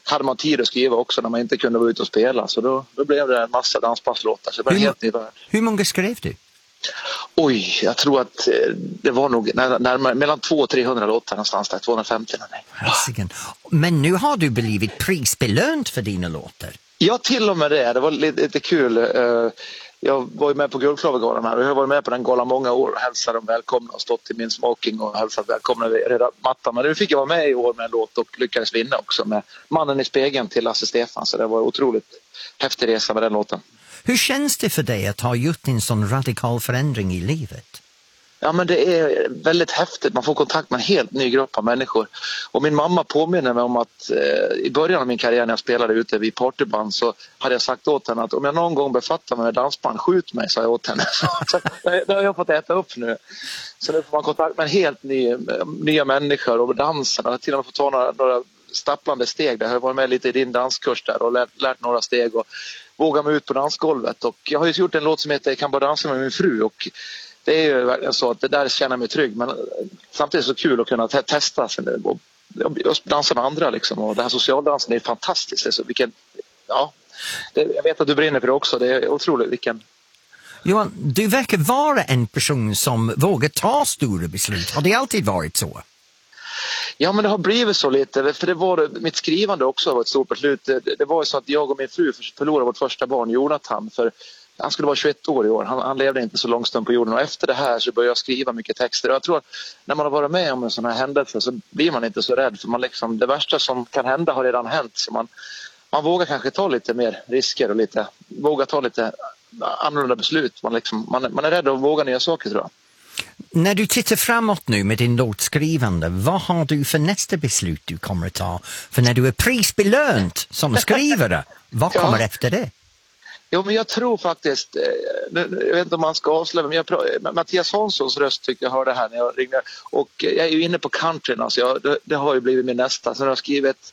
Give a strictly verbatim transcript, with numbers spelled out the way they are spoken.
hade man tid att skriva också när man inte kunde vara ute och spela. Så då, då blev det en massa danspasslåtar. Så det var hur, helt ny värld. Hur många skrev du? Oj, jag tror att det var nog närmare, mellan tvåhundra och trehundra låtar någonstans där, tvåhundrafemtio. Nej. Men nu har du blivit prisbelönt för dina låtar. Ja, till och med det. Det var lite, lite kul. Jag var ju med på Guldklavergalan här och jag har varit med på den galan många år och hälsade dem välkomna och stått i min smoking och hälsat välkomna vid röda mattan. Men nu fick jag vara med i år med en låt och lyckades vinna också med Mannen i spegeln till Lasse Stefan. Så det var otroligt häftig resa med den låten. Hur känns det för dig att ha gjort en sån radikal förändring i livet? Ja, men det är väldigt häftigt. Man får kontakt med en helt ny grupp av människor. Och min mamma påminner mig om att eh, i början av min karriär när jag spelade ute vid partyband så hade jag sagt åt henne att om jag någon gång befattar mig med dansband, skjut mig, sa jag åt henne. Så det har jag fått äta upp nu. Så nu får man kontakt med en helt ny, nya människor och dansen. Och till och med få ta några, några stapplande steg. Jag har varit med lite i din danskurs där och lärt, lärt några steg och våga mig ut på dansgolvet. Och jag har ju gjort en låt som heter Jag kan bara dansa med min fru och det är ju verkligen så att det där känner mig trygg, men samtidigt så kul att kunna te- testa och dansa med andra liksom. Och den här socialdansen är fantastisk. Så vilken, ja, det, jag vet att du brinner för det också. Det är otroligt vilken... Johan, du verkar vara en person som vågar ta stora beslut. Har det alltid varit så? Ja, men det har blivit så lite. För det var, mitt skrivande också var ett stort beslut. Det, det var ju så att jag och min fru förlorade vårt första barn, Jonathan, för han skulle vara tjugoett år i år. Han, han levde inte så lång stund på jorden. Och efter det här så började jag skriva mycket texter. Och jag tror att när man har varit med om en sån här händelse så blir man inte så rädd. För man liksom, det värsta som kan hända har redan hänt. Så man, man vågar kanske ta lite mer risker och lite, våga ta lite annorlunda beslut. Man, liksom, man, man är rädd att våga nya saker, tror jag. När du tittar framåt nu med din låtskrivande, vad har du för nästa beslut du kommer att ta? För när du är prisbelönt som skrivare, vad kommer ja. efter det? Jo, men jag tror faktiskt, jag vet inte om man ska avslöja, men jag, Mattias Hanssons röst tyckte jag hörde här när jag ringde. Och jag är ju inne på countryn, alltså jag, det, det har ju blivit min nästa. Så jag har skrivit